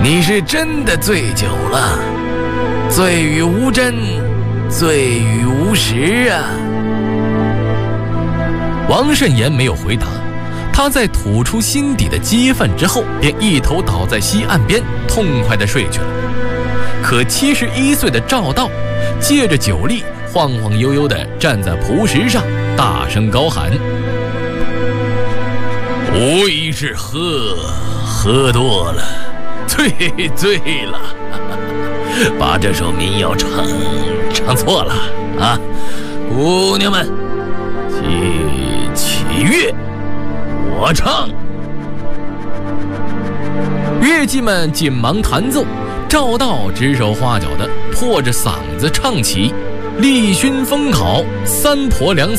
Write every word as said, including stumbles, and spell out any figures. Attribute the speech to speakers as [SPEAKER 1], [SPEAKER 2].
[SPEAKER 1] 你是真的醉酒了，醉与无真，醉与无实啊！
[SPEAKER 2] 王慎言没有回答，他在吐出心底的激愤之后，便一头倒在溪岸边，痛快地睡去了。可七十一岁的赵道借着酒力，晃晃悠悠地站在蒲石上，大声高喊：
[SPEAKER 1] 无疑是喝喝多了，醉醉了，把这首民谣唱唱错了啊！姑娘们，起起乐，我唱。
[SPEAKER 2] 乐伎们紧忙弹奏，赵道指手画脚的破着嗓子唱起：立熏风烤，三婆凉